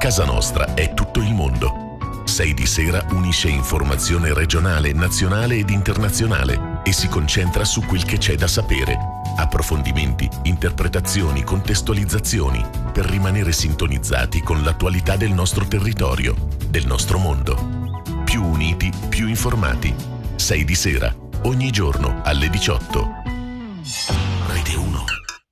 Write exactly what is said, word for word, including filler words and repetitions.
Casa nostra è tutto il mondo. sei di sera unisce informazione regionale, nazionale ed internazionale e si concentra su quel che c'è da sapere. Approfondimenti, interpretazioni, contestualizzazioni per rimanere sintonizzati con l'attualità del nostro territorio, del nostro mondo. Più uniti, più informati. sei di sera, ogni giorno alle diciotto.